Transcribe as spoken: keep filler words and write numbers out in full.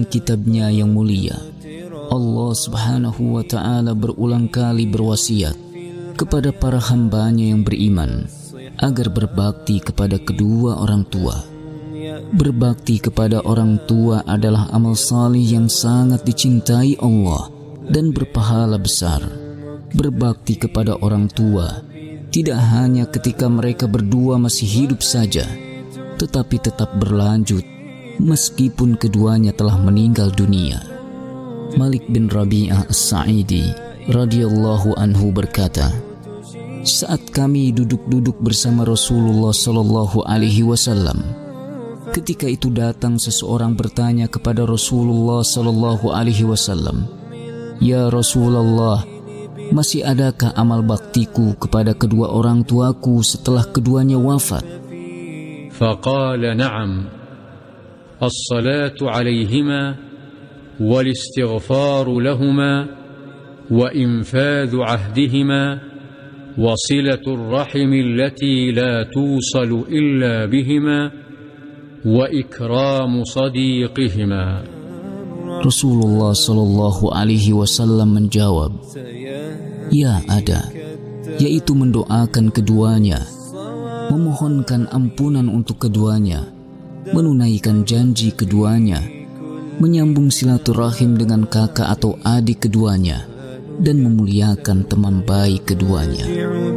dalam kitabnya yang mulia, Allah subhanahu wa ta'ala berulang kali berwasiat kepada para hambanya yang beriman agar berbakti kepada kedua orang tua. Berbakti kepada orang tua adalah amal salih yang sangat dicintai Allah dan berpahala besar. Berbakti kepada orang tua tidak hanya ketika mereka berdua masih hidup saja, tetapi tetap berlanjut meskipun keduanya telah meninggal dunia. Malik bin Rabi'ah As-Sa'idi radhiyallahu anhu berkata, saat kami duduk-duduk bersama Rasulullah sallallahu alaihi wasallam, ketika itu datang seseorang bertanya kepada Rasulullah sallallahu alaihi wasallam, "Ya Rasulullah, masih adakah amal baktiku kepada kedua orang tuaku setelah keduanya wafat?" Faqala na'am, as-salatu alaihima wal-istighfaru lahuma wa infadhu ahdihima wa silatur rahimi allati la tusalu illa bihima wa ikramu sadiqihima. Rasulullah sallallahu alaihi wasallam menjawab, ya ada, yaitu mendoakan keduanya, memohonkan ampunan untuk keduanya, menunaikan janji keduanya, menyambung silaturahim dengan kakak atau adik keduanya, dan memuliakan teman baik keduanya.